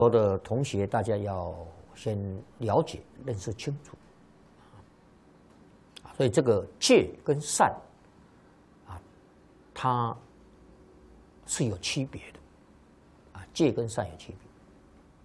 我的同学，大家要先了解、认识清楚。所以这个戒跟善啊，它是有区别的啊，戒跟善有区别。